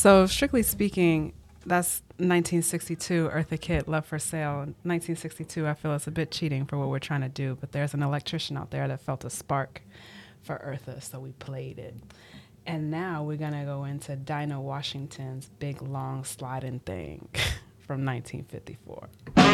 So strictly speaking, that's 1962, Eartha Kitt, Love for Sale. 1962, I feel it's a bit cheating for what we're trying to do, but there's an electrician out there that felt a spark for Eartha, so we played it. And now we're going to go into Dinah Washington's Big Long Sliding Thing from 1954.